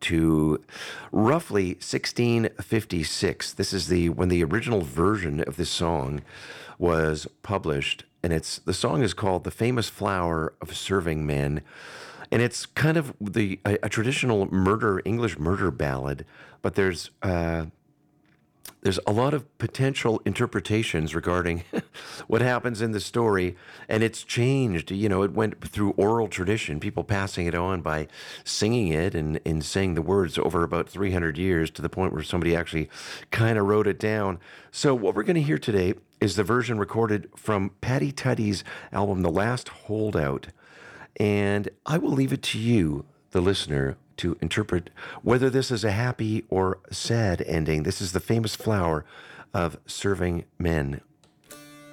to roughly 1656. This is when the original version of this song was published, and the song is called "The Famous Flower of Serving Men," and it's kind of a traditional English murder ballad, but there's a lot of potential interpretations regarding what happens in the story, and it's changed. It went through oral tradition, people passing it on by singing it and saying the words over about 300 years, to the point where somebody actually kind of wrote it down. So what we're going to hear today is the version recorded from Paddy Tuddy's album, The Last Holdout. And I will leave it to you, the listener, to interpret whether this is a happy or sad ending. This is "The Famous Flower of Serving Men"